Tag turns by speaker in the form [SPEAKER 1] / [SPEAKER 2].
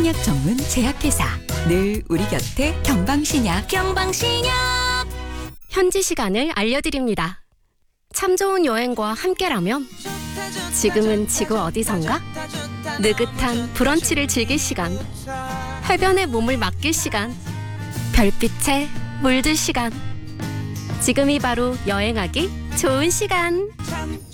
[SPEAKER 1] 청약 전문 제약회사 늘 우리 곁에 경방신약.
[SPEAKER 2] 현지 시간을 알려드립니다. 참 좋은 여행과 함께라면 지금은 지구 어디선가? 느긋한 브런치를 즐길 시간, 해변에 몸을 맡길 시간, 별빛에 물들 시간. 지금이 바로 여행하기 좋은 시간.